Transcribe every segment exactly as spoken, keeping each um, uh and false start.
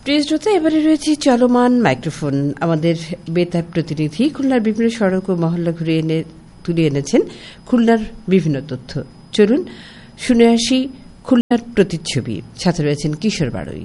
প্রিয় শ্রোতা, এবারে রয়েছে চলমান মাইক্রোফোন। আমাদের বেতার প্রতিনিধি খুলনার বিভিন্ন সড়ক ও মহল্লা ঘুরে এনে তুলে এনেছেন খুলনার বিভিন্ন তথ্য। চলুন শুনে আসি খুলনার প্রতিচ্ছবি। সাথে রয়েছেন কিশোর বাড়ই।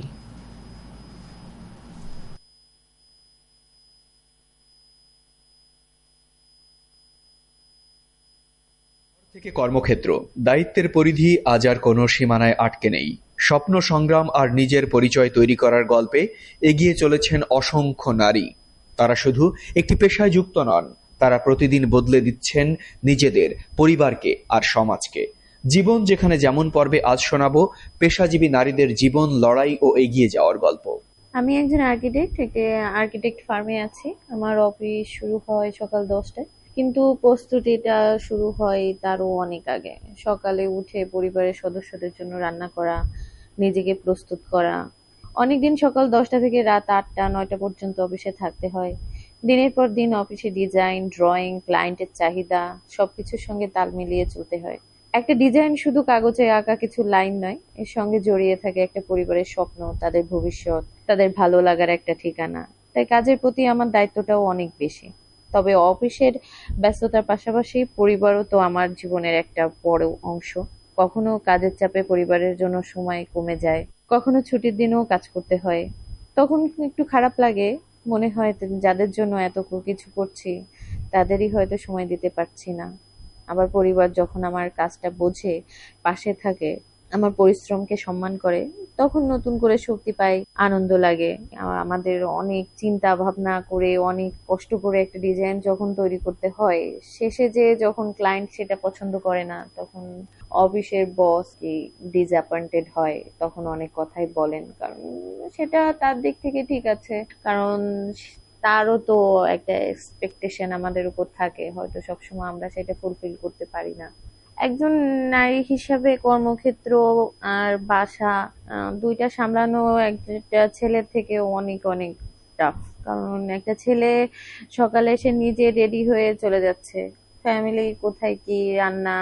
থেকে কর্মক্ষেত্র, দায়িত্বের পরিধি আজ আর কোনো সীমানায় আটকে নেই। স্বপ্ন সংগ্রাম আর নিজের পরিচয় তৈরি করার গল্পে এগিয়ে চলেছেন অসংখ্য নারী। তারা শুধু একটি পেশায় যুক্ত নন, তারা প্রতিদিন বদলে দিচ্ছেন নিজেদের, পরিবারকে আর সমাজকে। জীবন যেখানে যেমন পর্বে আজ শোনাবো পেশাজীবী নারীদের জীবন, লড়াই ও এগিয়ে যাওয়ার গল্প। আমি একজন আর্কিটেক্ট, একটা আর্কিটেক্ট ফার্মে আছি। আমার অফিস শুরু হয় সকাল দশটায়, কিন্তু প্রস্তুতিটা শুরু হয় তারও অনেক আগে। সকালে উঠে পরিবারের সদস্যদের জন্য রান্না করা, নিজেকে প্রস্তুত করা। অনেকদিন সকাল দশটা থেকে রাত আটটা নয়টা পর্যন্ত অফিসে থাকতে হয়। দিনের পর দিন অফিসে ডিজাইন, ড্রয়িং, ক্লায়েন্টের চাহিদা সবকিছুর সঙ্গে তাল মিলিয়ে চলতে হয়। একটা ডিজাইন শুধু কাগজে আঁকা কিছু লাইন নয়, এর সঙ্গে জড়িয়ে থাকে একটা পরিবারের স্বপ্ন, তাদের ভবিষ্যৎ, তাদের ভালো লাগার একটা ঠিকানা। তাই কাজের প্রতি আমার দায়িত্বটাও অনেক বেশি। তবে অফিসের ব্যস্ততার পাশাপাশি পরিবারও তো আমার জীবনের একটা বড় অংশ। কখনো কাজের চাপে পরিবারের জন্য সময় কমে যায়, কখনো ছুটির দিনেও কাজ করতে হয়। তখন একটু খারাপ লাগে, মনে হয় যাদের জন্য এত কিছু করছি তাদেরই হয়তো সময় দিতে পারছি না। আবার পরিবার যখন আমার কাজটা বোঝে, পাশে থাকে, আমার পরিশ্রমকে সম্মান করে, তখন নতুন করে শক্তি পাই, আনন্দ লাগে। আমাদের অনেক চিন্তা ভাবনা করে, অনেক কষ্ট করে একটা ডিজাইন যখন তৈরি করতে হয়, শেষে যে যখন ক্লায়েন্ট সেটা পছন্দ করে না, তখন অফিসের বস কি ডিসঅ্যাপয়েন্টেড হয়, তখন অনেক কথাই বলেন। কারণ সেটা তার দিক থেকে ঠিক আছে, কারণ তারও তো একটা এক্সপেকটেশন আমাদের উপর থাকে, হয়তো সবসময় আমরা সেটা ফুলফিল করতে পারি না। একজন নারী হিসাবে কর্মক্ষেত্র আর বাসা দুইটা সামলানো একটা ছেলের থেকে অনেক অনেক টাফ। কারণ একটা ছেলে সকালে এসে নিজে রেডি হয়ে চলে যাচ্ছে, ফ্যামিলি কোথায় কি রান্না,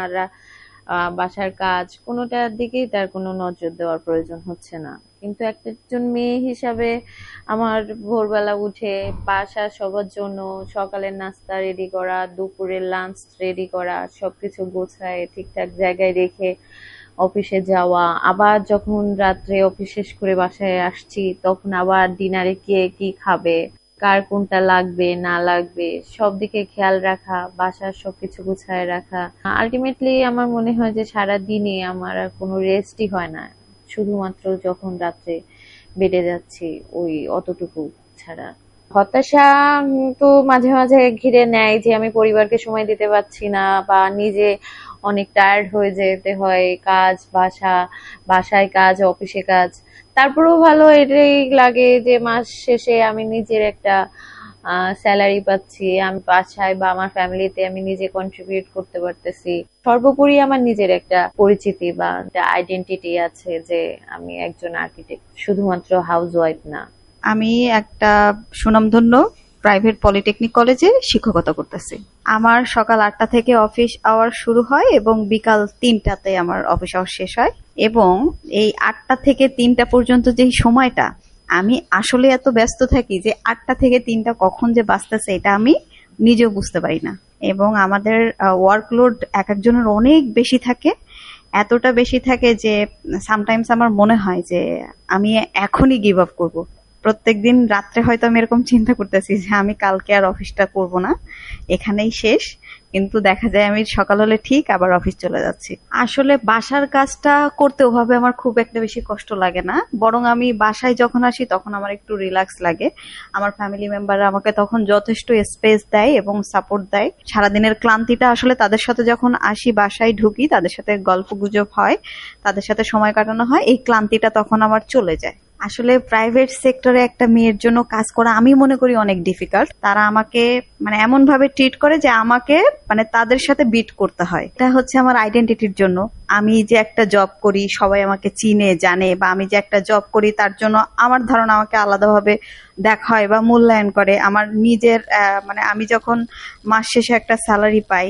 বাসার কাজ, কোনোটার দিকেই তার কোনো নজর দেওয়ার প্রয়োজন হচ্ছে না। কিন্তু একজন মেয়ে হিসাবে আমার ভোরবেলা উঠে বাসার সবার জন্য সকালের নাস্তা রেডি করা, দুপুরের লাঞ্চ রেডি করা, সবকিছু গোছায় ঠিকঠাক জায়গায় রেখে অফিসে যাওয়া, আবার যখন রাত্রে অফিস শেষ করে বাসায় আসছি তখন আবার ডিনারে কে কি খাবে, কার কোনটা লাগবে না লাগবে, সব দিকে খেয়াল রাখা, বাসার সবকিছু গুছায় রাখা। আলটিমেটলি আমার মনে হয় যে সারা দিনে আমার আর কোনো রেস্টই হয় না, শুধুমাত্র যখন রাত্রে বেডে যাচ্ছি ওই অতটুকু ছাড়া। হতাশা তো মাঝে মাঝে ঘিরে নেয় যে আমি পরিবারকে সময় দিতে পারছি না, বা নিজে অনেক টায়ার্ড হয়ে যেতে হয়, কাজ, বাসা, বাসায় কাজ, অফিসে কাজ। তারপরেও ভালো এটাই লাগে যে মাস শেষে আমি নিজের একটা স্যালারি পাচ্ছি, আমি বাসায় বা আমার ফ্যামিলিতে আমি নিজে কন্ট্রিবিউট করতে পারতেছি। সর্বোপরি আমার নিজের একটা পরিচিতি বা একটা আইডেন্টিটি আছে যে আমি একজন আর্কিটেক্ট, শুধুমাত্র হাউস ওয়াইফ না। আমি একটা সুনামধন্য প্রাইভেট পলিটেকনিক কলেজে শিক্ষকতা করতেছি। আমার সকাল আটটা থেকে অফিস আওয়ার শুরু হয় এবং বিকাল তিনটাতে আমার অফিস আওয়ার শেষ হয়। এবং এই আটটা থেকে তিনটা পর্যন্ত যে সময়টা আমি আসলে এত ব্যস্ত থাকি যে আটটা থেকে তিনটা কখন যে বাঁচতেছে এটা আমি নিজেও বুঝতে পারি না। এবং আমাদের ওয়ার্কলোড এক একজনের অনেক বেশি থাকে, এতটা বেশি থাকে যে সামটাইমস আমার মনে হয় যে আমি এখনই গিভ আপ করবো। প্রত্যেক দিন রাত্রে হয়তো আমি এরকম চিন্তা করতেছি যে আমি কালকে আর অফিসটা করব না, এখানেই শেষ। কিন্তু দেখা যায় আমি সকাল হলে ঠিক আবার অফিস চলে যাচ্ছি। আসলে বাসার কাজটা করতে ওভাবে আমার খুব একটা বেশি কষ্ট লাগে না, বরং আমি বাসায় যখন আসি তখন আমার একটু রিল্যাক্স লাগে। আমার ফ্যামিলি মেম্বাররা আমাকে তখন যথেষ্ট স্পেস দেয় এবং সাপোর্ট দেয়। সারাদিনের ক্লান্তিটা আসলে তাদের সাথে যখন আসি, বাসায় ঢুকি, তাদের সাথে গল্প গুজব হয়, তাদের সাথে সময় কাটানো হয়, এই ক্লান্তিটা তখন আমার চলে যায়। আসলে প্রাইভেট সেক্টরে একটা মেয়ের জন্য কাজ করা আমি মনে করি অনেক ডিফিকাল্ট। তারা আমাকে মানে এমন ভাবে ট্রিট করে যে আমাকে মানে তাদের সাথে বিট করতে হয়। এটা হচ্ছে আমার আইডেন্টিটির জন্য। আমি যে একটা জব করি সবাই আমাকে চিনে জানে, বা আমি যে একটা জব করি তার জন্য আমার ধারণা আমাকে আলাদাভাবে দেখা হয় বা মূল্যায়ন করে। আমার নিজের মানে আমি যখন মাস শেষে একটা স্যালারি পাই,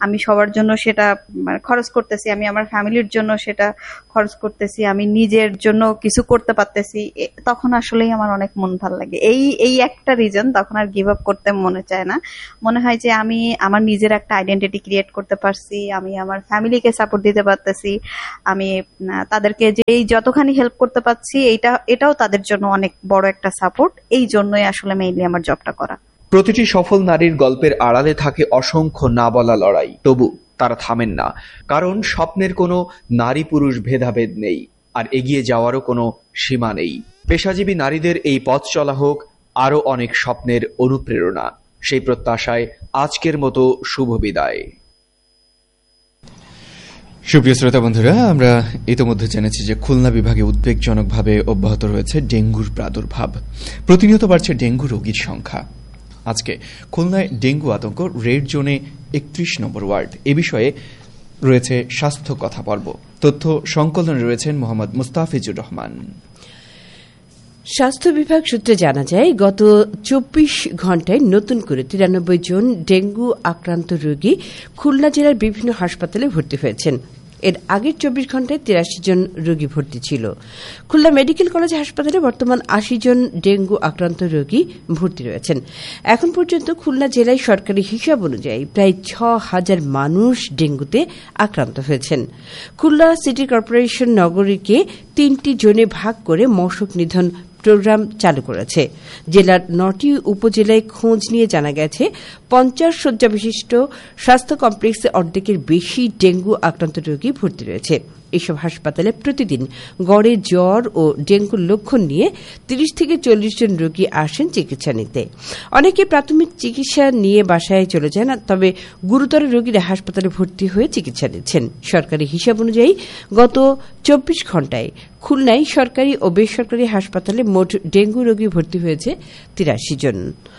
আমি সবার জন্য সেটা মানে খরচ করতেছি, আমি আমার ফ্যামিলির জন্য সেটা খরচ করতেছি, আমি নিজের জন্য কিছু করতে পারতেছি, তখন আসলেই আমার অনেক মন ভালো লাগে। এই এই একটা রিজন, তখন আর গিভ আপ করতে মনে চায় না। মনে হয় যে আমি আমার নিজের একটা আইডেন্টিটি ক্রিয়েট করতে পারছি, আমি আমার ফ্যামিলিকে সাপোর্ট দিতে পারতেছি, আমি তাদেরকে যে যতখানি হেল্প করতে পারছি এটা এটাও তাদের জন্য অনেক বড় একটা সাপোর্ট। এই জন্যই আসলে মেইনলি আমার জবটা করা। প্রতিটি সফল নারীর গল্পের আড়ালে থাকে অসংখ্য না বলা লড়াই, তবু তারা থামেন না, কারণ স্বপ্নের কোনো নারী পুরুষ ভেদাভেদ নেই, আর এগিয়ে যাওয়ারও কোনো সীমা নেই। পেশাজীবী নারীদের এই পথ চলা হোক আরও অনেক স্বপ্নের অনুপ্রেরণা, সেই প্রত্যাশায় আজকের মতো শুভ বিদায়। সুপ্রিয় শ্রোতা বন্ধুরা, আমরা ইতোমধ্যে জেনেছি যে খুলনা বিভাগে উদ্বেগজনকভাবে অব্যাহত রয়েছে ডেঙ্গুর প্রাদুর্ভাব। প্রতিনিয়ত বাড়ছে ডেঙ্গু রোগীর সংখ্যা। আজকে খুলনায় ডেঙ্গু আতঙ্ক, রেড জোনে একত্রিশ নম্বর ওয়ার্ড। এ বিষয়ে রয়েছে স্বাস্থ্য কথা পর্ব। তথ্য সংকলনে রয়েছেন মোহাম্মদ মুস্তাফিজুর রহমান। স্বাস্থ্য বিভাগ সূত্রে জানা যায়, গত চব্বিশ ঘণ্টায় নতুন করে তিরানব্বই জন ডেঙ্গু আক্রান্ত রোগী খুলনা জেলার বিভিন্ন হাসপাতালে ভর্তি হয়েছেন। এর আগের চব্বিশ ঘণ্টায় তিরাশি জন রোগী ভর্তি ছিল। খুলনা মেডিকেল কলেজ হাসপাতালে বর্তমান আশি জন ডেঙ্গু আক্রান্ত রোগী ভর্তি রয়েছেন। এখন পর্যন্ত খুলনা জেলায় সরকারি হিসাব অনুযায়ী প্রায় ছ হাজার মানুষ ডেঙ্গুতে আক্রান্ত হয়েছেন। খুলনা সিটি কর্পোরেশন নগরীকে তিনটি জোনে ভাগ করে মশক নিধন প্রোগ্রাম চালু করেছে। জেলার নটি উপজেলায় খোঁজ নিয়ে জানা গেছে, পঞ্চাশ শয্যা বিশিষ্ট স্বাস্থ্য কমপ্লেক্সে অর্ধেকের বেশি ডেঙ্গু আক্রান্ত রোগী ভর্তি রয়েছে। এসব হাসপাতালে প্রতিদিন গড়ে জ্বর ও ডেঙ্গুর লক্ষণ নিয়ে তিরিশ থেকে চল্লিশ জন রোগী আসেন চিকিৎসা নিতে। অনেকে প্রাথমিক চিকিৎসা নিয়ে বাসায় চলে যান, তবে গুরুতর রোগীরা হাসপাতালে ভর্তি হয়ে চিকিৎসা নিচ্ছেন। সরকারি হিসাব অনুযায়ী গত চব্বিশ ঘণ্টায় খুলনায় সরকারি ও বেসরকারি হাসপাতালে মোট ডেঙ্গু রোগী ভর্তি হয়েছে তিরাশি জন।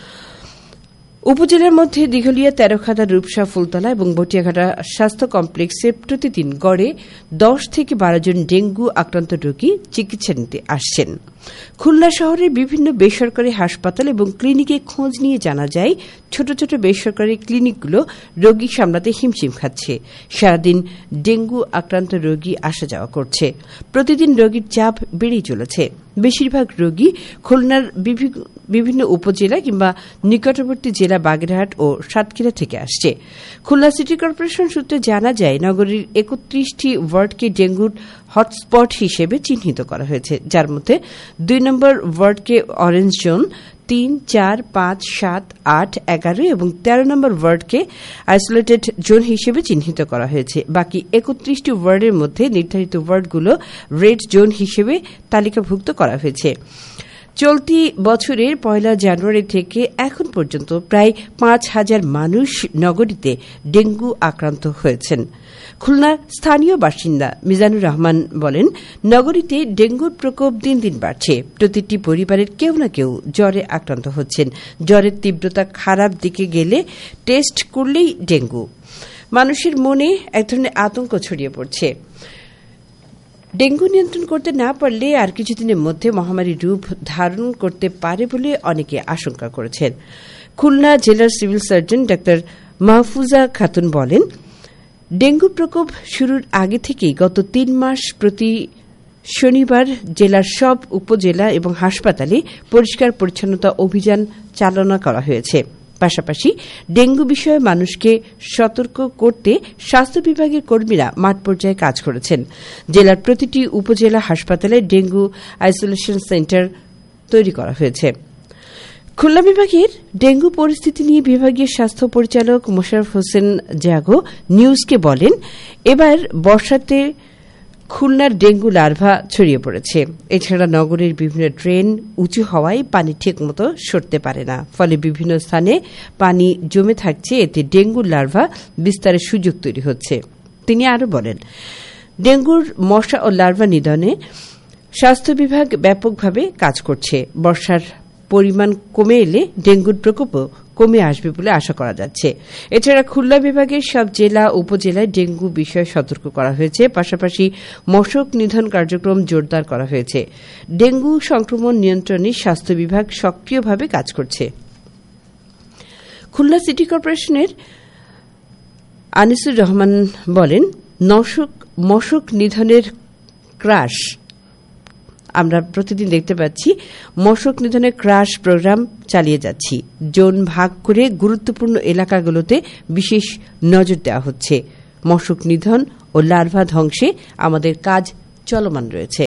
উপজেলার মধ্যে দিঘলিয়া, তেরোখাদা, রূপসা, ফুলতলা এবং বটিয়াঘাটা স্বাস্থ্য কমপ্লেক্সে প্রতিদিন গড়ে দশ থেকে বারো জন ডেঙ্গু আক্রান্ত রোগী চিকিৎসা নিতে আসছেন। খুলনা শহরের বিভিন্ন বেসরকারি হাসপাতাল এবং ক্লিনিকে খোঁজ নিয়ে জানা যায়, ছোট ছোট বেসরকারি ক্লিনিকগুলো রোগী সামলাতে হিমশিম খাচ্ছে। সারাদিন ডেঙ্গু আক্রান্ত রোগী আসা যাওয়া করছে। প্রতিদিন রোগীর চাপ বেড়েই চলেছে। বেশিরভাগ রোগী খুলনার বিভিন্ন উপজেলা কিংবা নিকটবর্তী জেলা বাগেরহাট ও সাতক্ষীরা থেকে আসছে। খুলনা সিটি কর্পোরেশন সূত্রে জানা যায়, নগরীর একত্রিশটি ওয়ার্ডকে ডেঙ্গুর হটস্পট হিসেবে চিহ্নিত করা হয়েছে, যার মধ্যে দুই নম্বর ওয়ার্ডকে অরেঞ্জ জোন, তিন, চার, পাঁচ, সাত, আট, এগারো এবং তেরো নম্বর ওয়ার্ডকে আইসোলেটেড জোন হিসেবে চিহ্নিত করা হয়েছে। বাকি একত্রিশটি ওয়ার্ডের মধ্যে নির্ধারিত ওয়ার্ডগুলো রেড জোন হিসেবে তালিকাভুক্ত করা হয়েছে। চলতি বছরের পয়লা জানুয়ারি থেকে এখন পর্যন্ত প্রায় পাঁচ হাজার মানুষ নগরীতে ডেঙ্গু আক্রান্ত হয়েছেন। খুলনার স্থানীয় বাসিন্দা মিজানুর রহমান বলেন, নগরীতে ডেঙ্গুর প্রকোপ দিন দিন বাড়ছে। প্রতিটি পরিবারের কেউ না কেউ জ্বরে আক্রান্ত হচ্ছেন। জ্বরের তীব্রতা খারাপ দিকে গেলে টেস্ট করলেই ডেঙ্গু। মানুষের মনে এক ধরনের আতঙ্ক ছড়িয়ে পড়ছে। ডেঙ্গু নিয়ন্ত্রণ করতে না পারলে আর কিছুদিনের মধ্যে মহামারী রূপ ধারণ করতে পারে বলে অনেকে আশঙ্কা করেছেন। খুলনা জেলার civil surgeon doctor Mahfuza Khatun বলেন, ডেঙ্গুর প্রকোপ শুরুর আগে থেকেই গত তিন মাস প্রতি শনিবার জেলার সব উপজেলা এবং হাসপাতালে পরিষ্কার পরিচ্ছন্নতা অভিযান চালনা করা হয়েছে। পাশাপাশি ডেঙ্গু বিষয়ে মানুষকে সতর্ক করতে স্বাস্থ্য বিভাগের কর্মীরা মাঠ পর্যায়ে কাজ করেছেন। জেলার প্রতিটি উপজেলা হাসপাতালে ডেঙ্গু আইসোলেশন সেন্টার তৈরি করা হয়েছে। খুলনা বিভাগের ডেঙ্গু পরিস্থিতি নিয়ে বিভাগীয় স্বাস্থ্য পরিচালক মোশাররফ হোসেন জাগো নিউজকে বলেন, এবার বর্ষাতে খুলনার ডেঙ্গু লার্ভা ছড়িয়ে পড়েছে। এছাড়া নগরের বিভিন্ন ড্রেন উঁচু হওয়ায় পানি ঠিকমতো সরতে পারে না, ফলে বিভিন্ন স্থানে পানি জমে থাকছে। এতে ডেঙ্গুর লার্ভা বিস্তারের সুযোগ তৈরি হচ্ছে। তিনি আরও বলেন, ডেঙ্গুর মশা ও লার্ভা নিধনে স্বাস্থ্য বিভাগ ব্যাপকভাবে কাজ করছে। বর্ষার পরিমাণ কমে এলে ডেঙ্গুর প্রকোপও কমে আসবে বলে আশা করা যাচ্ছে। এছাড়া খুলনা বিভাগের সব জেলা উপজেলায় ডেঙ্গু বিষয়ে সতর্ক করা হয়েছে। পাশাপাশি মশক নিধন কার্যক্রম জোরদার করা হয়েছে। ডেঙ্গু সংক্রমণ নিয়ন্ত্রণে স্বাস্থ্য বিভাগ সক্রিয়ভাবে কাজ করছে। খুলনা সিটি কর্পোরেশনের আনিসুর রহমান বলেন, মশক মশক নিধনের ক্রাশ আমরা প্রতিদিন দেখতে পাচ্ছি। মশক নিধনের ক্রাশ প্রোগ্রাম চালিয়ে যাচ্ছি। জোন ভাগ করে গুরুত্বপূর্ণ এলাকাগুলোতে বিশেষ নজর দেওয়া হচ্ছে। মশক নিধন ও লার্ভা ধ্বংসে আমাদের কাজ চলমান রয়েছে।